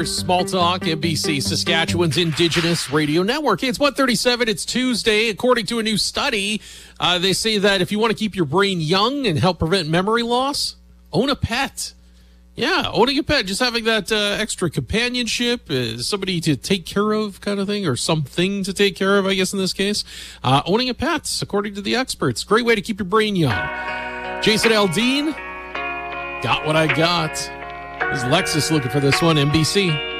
Small Talk, NBC, Saskatchewan's Indigenous Radio Network. Hey, it's 1:37. It's Tuesday. According to a new study, they say that if you want to keep your brain young and help prevent memory loss, own a pet. Yeah, owning a pet, just having that extra companionship, somebody to take care of kind of thing, or something to take care of, I guess in this case. Owning a pet, according to the experts. Great way to keep your brain young. Jason Aldean, got what I got. Is Lexus looking for this one? NBC.